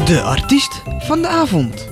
De artiest van de avond.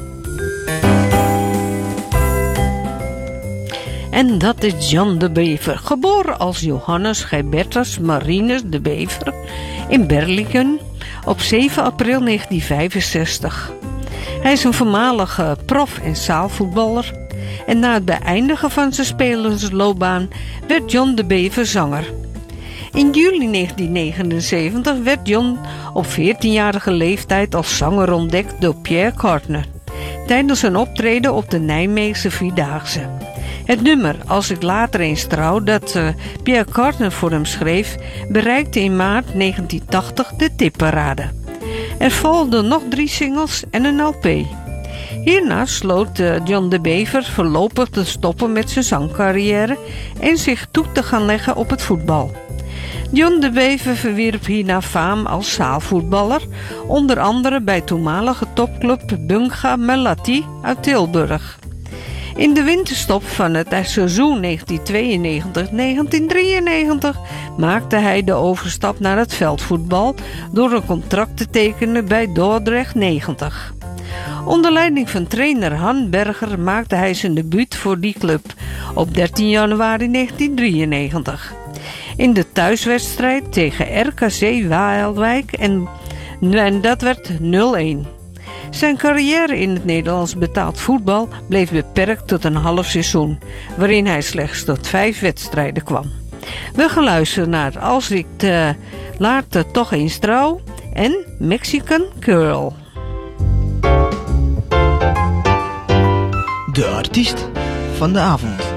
En dat is John de Bever, geboren als Johannes Geibertus Marinus de Bever in Berligen op 7 april 1965. Hij is een voormalige prof- en zaalvoetballer en na het beëindigen van zijn spelersloopbaan werd John de Bever zanger. In juli 1979 werd John op 14-jarige leeftijd als zanger ontdekt door Pierre Cardin tijdens een optreden op de Nijmeegse Vierdaagse. Het nummer Als ik later eens trouw, dat Pierre Cardin voor hem schreef, bereikte in maart 1980 de tipparade. Er volgden nog 3 singles en een LP. Hierna sloot John de Bever voorlopig te stoppen met zijn zangcarrière en zich toe te gaan leggen op het voetbal. John de Bever verwierp hierna faam als zaalvoetballer, onder andere bij toenmalige topclub Bunga Melati uit Tilburg. In de winterstop van het seizoen 1992-1993 maakte hij de overstap naar het veldvoetbal door een contract te tekenen bij Dordrecht 90. Onder leiding van trainer Han Berger maakte hij zijn debuut voor die club op 13 januari 1993. In de thuiswedstrijd tegen RKC Waalwijk en dat werd 0-1. Zijn carrière in het Nederlands betaald voetbal bleef beperkt tot een half seizoen, waarin hij slechts tot 5 wedstrijden kwam. We gaan luisteren naar Als ik later toch eens trouw en Mexican Girl. De artiest van de avond.